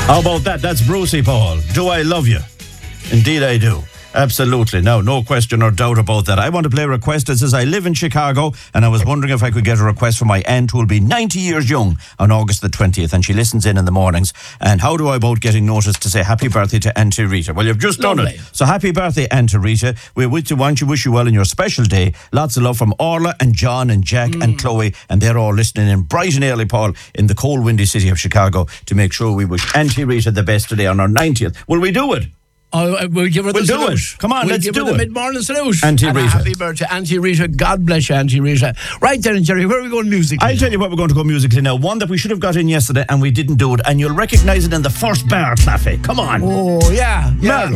How about that? That's Brucey, Paul. Do I love you? Indeed I do. Absolutely. No question or doubt about that. I want to play a request that says, I live in Chicago and I was wondering if I could get a request for my aunt who will be 90 years young on August the 20th, and she listens in the mornings. And how do I about getting notice to say happy birthday to Auntie Rita? Well, you've just done it. So happy birthday, Auntie Rita. We want to wish you well in your special day. Lots of love from Orla and John and Jack and Chloe, and they're all listening in bright and early, Paul, in the cold, windy city of Chicago, to make sure we wish Auntie Rita the best today on our 90th. Will we do it? We'll give her the salute. Do it. Come on, let's do it. We'll give her the mid-morning salute. Auntie Rita. Happy birthday, Auntie Rita. God bless you, Auntie Rita. Right then, Jerry, where are we going musically? I'll tell you what we're going to go musically now. One that we should have got in yesterday and we didn't do it, and you'll recognise it in the first bar, Claffy. Come on. Oh, yeah. Marlo.